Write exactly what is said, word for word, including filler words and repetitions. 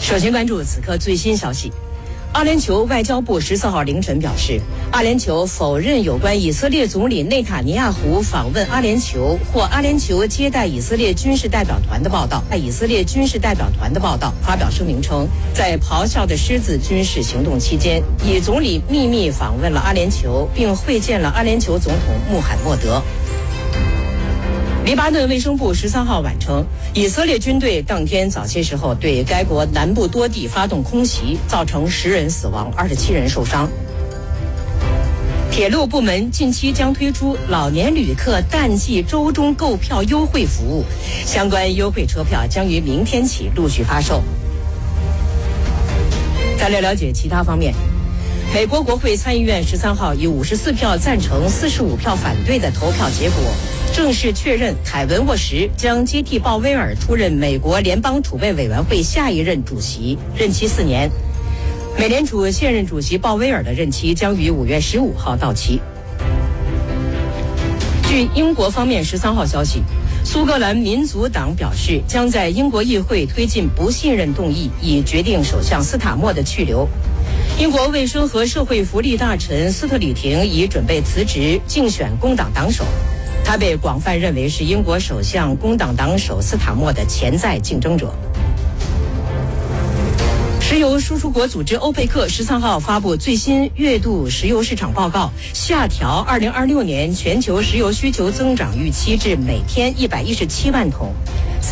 首先关注此刻最新消息。阿联酋外交部十四号凌晨表示，阿联酋否认有关以色列总理内塔尼亚胡访问阿联酋或阿联酋接待以色列军事代表团的报道。在以色列军事代表团的报道发表声明称，在咆哮的狮子军事行动期间，以总理秘密访问了阿联酋，并会见了阿联酋总统穆罕默德。黎巴嫩卫生部十三号晚称，以色列军队当天早些时候对该国南部多地发动空袭，造成十人死亡，二十七人受伤。铁路部门近期将推出老年旅客淡季周中购票优惠服务，相关优惠车票将于明天起陆续发售。再来了解其他方面。美国国会参议院十三号以五十四票赞成、四十五票反对的投票结果，正式确认凯文·沃什将接替鲍威尔出任美国联邦储备委员会下一任主席，任期四年。美联储现任主席鲍威尔的任期将于五月十五号到期。据英国方面十三号消息，苏格兰民族党表示将在英国议会推进不信任动议，以决定首相斯塔默的去留。英国卫生和社会福利大臣斯特里廷已准备辞职竞选工党党首，他被广泛认为是英国首相工党党首斯塔默的潜在竞争者。石油输出国组织欧佩克十三号发布最新月度石油市场报告，下调二零二六年全球石油需求增长预期至每天一百一十七万桶，